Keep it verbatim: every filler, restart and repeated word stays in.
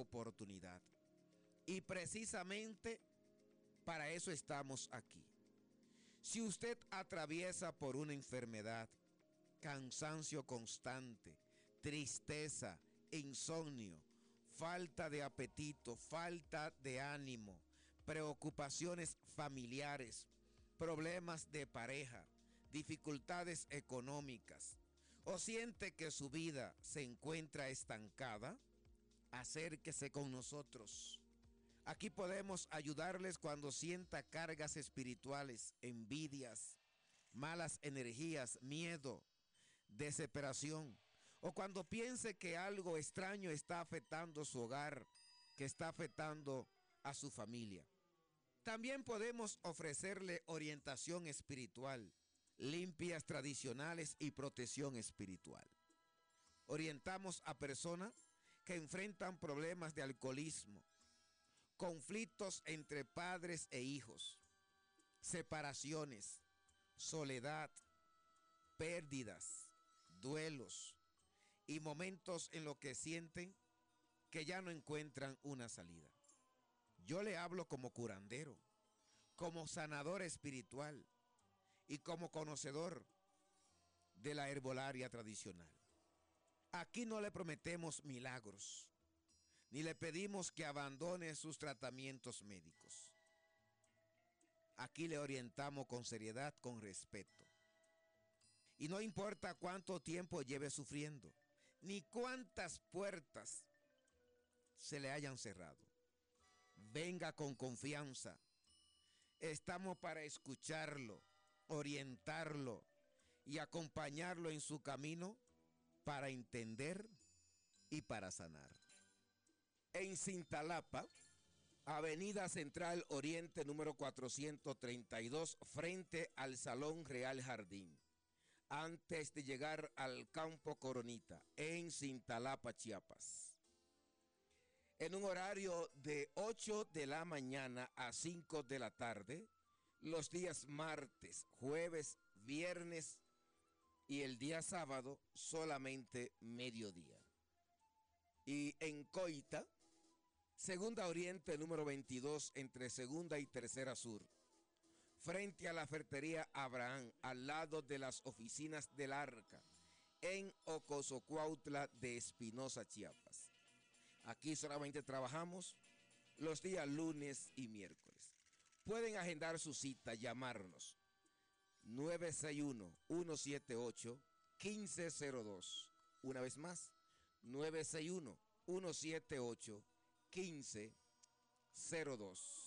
oportunidad. Y precisamente para eso estamos aquí. Si usted atraviesa por una enfermedad, cansancio constante, tristeza, insomnio, falta de apetito, falta de ánimo, preocupaciones familiares, problemas de pareja, dificultades económicas, o siente que su vida se encuentra estancada, acérquese con nosotros. Aquí podemos ayudarles cuando sienta cargas espirituales, envidias, malas energías, miedo, desesperación, o cuando piense que algo extraño está afectando su hogar, que está afectando a su familia. También podemos ofrecerle orientación espiritual, limpias tradicionales y protección espiritual. Orientamos a personas que enfrentan problemas de alcoholismo, conflictos entre padres e hijos, separaciones, soledad, pérdidas, duelos y momentos en los que sienten que ya no encuentran una salida. Yo le hablo como curandero, como sanador espiritual y como conocedor de la herbolaria tradicional. Aquí no le prometemos milagros, ni le pedimos que abandone sus tratamientos médicos. Aquí le orientamos con seriedad, con respeto. Y no importa cuánto tiempo lleve sufriendo, ni cuántas puertas se le hayan cerrado. Venga con confianza. Estamos para escucharlo, orientarlo y acompañarlo en su camino para entender y para sanar. En Cintalapa, Avenida Central Oriente número cuatrocientos treinta y dos, frente al Salón Real Jardín, antes de llegar al Campo Coronita, en Cintalapa, Chiapas. En un horario de ocho de la mañana a cinco de la tarde, los días martes, jueves, viernes y el día sábado solamente mediodía. Y en Coita, Segunda Oriente número veintidós, entre Segunda y Tercera Sur, frente a la ferretería Abraham, al lado de las oficinas del Arca, en Ocosocuautla de Espinosa, Chiapas. Aquí solamente trabajamos los días lunes y miércoles. Pueden agendar su cita, llamarnos nueve seis uno, uno siete ocho, uno cinco cero dos. Una vez más, nueve seis uno, uno siete ocho, uno cinco cero dos.